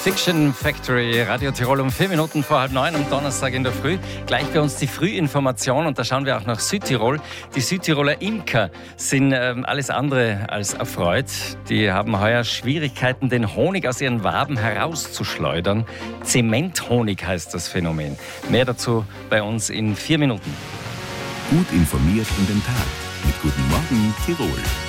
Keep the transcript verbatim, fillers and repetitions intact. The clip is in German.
Fiction Factory, Radio Tirol um vier Minuten vor halb neun am Donnerstag in der Früh. Gleich bei uns die Frühinformation und da schauen wir auch nach Südtirol. Die Südtiroler Imker sind ähm, alles andere als erfreut. Die haben heuer Schwierigkeiten, den Honig aus ihren Waben herauszuschleudern. Zementhonig heißt das Phänomen. Mehr dazu bei uns in vier Minuten. Gut informiert in den Tag mit Guten Morgen Tirol.